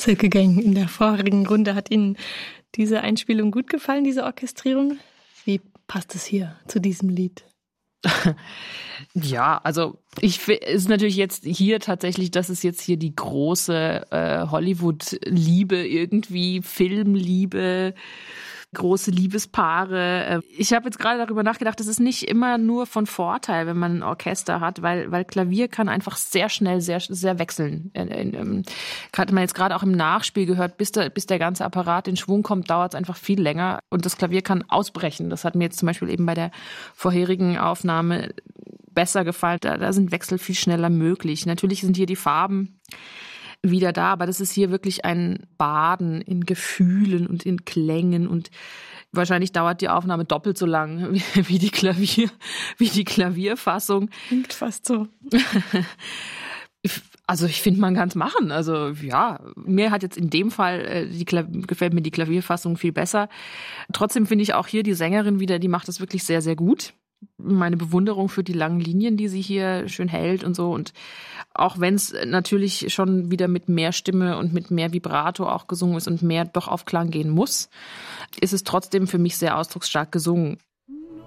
Silke Gang, in der vorherigen Runde hat Ihnen diese Einspielung gut gefallen, diese Orchestrierung? Wie passt es hier zu diesem Lied? Ja, also ist natürlich jetzt hier tatsächlich, das ist jetzt hier die große Hollywood-Liebe irgendwie, Filmliebe, große Liebespaare. Ich habe jetzt gerade darüber nachgedacht, das ist nicht immer nur von Vorteil, wenn man ein Orchester hat, weil Klavier kann einfach sehr schnell, sehr, sehr wechseln. Hat man jetzt gerade auch im Nachspiel gehört, bis der ganze Apparat in Schwung kommt, dauert es einfach viel länger. Und das Klavier kann ausbrechen. Das hat mir jetzt zum Beispiel eben bei der vorherigen Aufnahme besser gefallen. Da sind Wechsel viel schneller möglich. Natürlich sind hier die Farben wieder da, aber das ist hier wirklich ein Baden in Gefühlen und in Klängen und wahrscheinlich dauert die Aufnahme doppelt so lang wie die Klavierfassung. Klingt fast so. Also ich finde, man kann es machen. Also ja, mir hat jetzt in dem Fall gefällt mir die Klavierfassung viel besser. Trotzdem finde ich auch hier die Sängerin wieder, die macht das wirklich sehr, sehr gut. Meine Bewunderung für die langen Linien, die sie hier schön hält und so. Und auch wenn es natürlich schon wieder mit mehr Stimme und mit mehr Vibrato auch gesungen ist und mehr doch auf Klang gehen muss, ist es trotzdem für mich sehr ausdrucksstark gesungen.